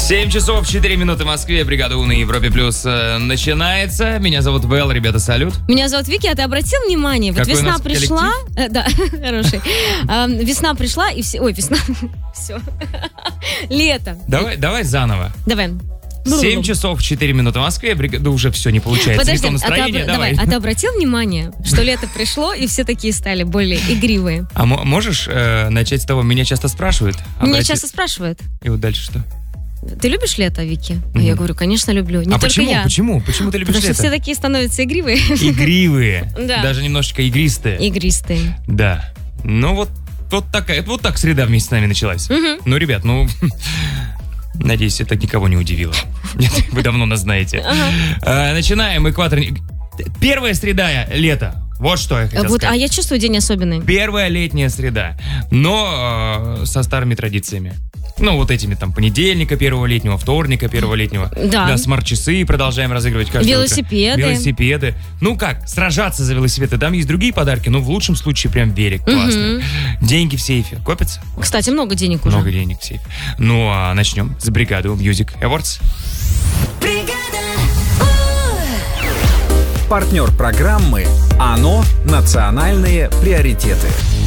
7 часов 4 минуты в Москве. Бригада У на Европе Плюс начинается. Меня зовут Вэл, ребята, салют. Меня зовут Вики, а ты обратил внимание? Вот какой весна пришла. Да, хороший. Весна пришла и все. Ой, весна. Все. Лето. Давай заново. Давай. 7 часов 4 минуты в Москве. Да уже все, не получается. Подожди, не то настроение. Давай. А ты обратил внимание, что лето пришло, и все такие стали более игривые? А можешь начать с того, меня часто спрашивают? Меня часто спрашивают. И вот дальше что? Ты любишь лето, Вики? А я говорю, конечно, люблю. Не только почему? я. Почему ты любишь Потому лето? что все такие становятся игривые. Игривые. Да. Даже немножечко игристые. Игристые. Да. Ну вот так среда вместе с нами началась. Ну, ребят, надеюсь, это никого не удивило. Нет, вы давно нас знаете. Начинаем экватор. Первая среда лета. Вот что я хотел сказать. А я чувствую день особенный. Первая летняя среда. Но со старыми традициями. Ну, вот этими там понедельника первого летнего, вторника первого летнего. Да. Смарт-часы продолжаем разыгрывать каждое Велосипеды. утро. Велосипеды. Ну как, сражаться за велосипеды. Там есть другие подарки, но в лучшем случае прям велик. Классно. Деньги в сейфе. Копятся? Кстати, много денег уже. Много денег в сейфе. Ну, а начнем с бригады Music Awards. Партнер программы «АНО. Национальные приоритеты».